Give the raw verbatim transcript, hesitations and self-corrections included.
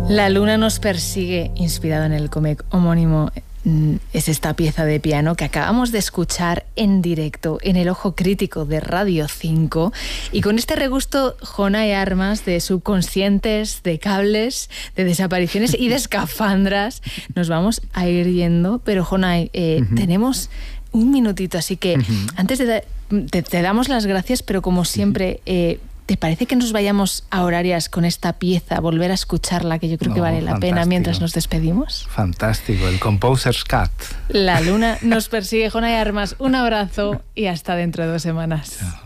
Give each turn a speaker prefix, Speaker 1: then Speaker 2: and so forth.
Speaker 1: La luna nos persigue, inspirado en el cómic homónimo, es esta pieza de piano que acabamos de escuchar en directo en el Ojo Crítico de Radio cinco, y con este regusto Jonay Armas de subconscientes, de cables, de desapariciones y de escafandras, nos vamos a ir yendo. Pero Jonay, eh, uh-huh. tenemos un minutito, así que uh-huh. antes de da- te, te damos las gracias, pero como siempre... Eh, ¿te parece que nos vayamos a Horarias con esta pieza, volver a escucharla, que yo creo no, que vale la fantástico. pena mientras nos despedimos?
Speaker 2: Fantástico, el Composer's Cut.
Speaker 1: La luna nos persigue, Jonay Armas. Un abrazo y hasta dentro de dos semanas.
Speaker 2: Chao.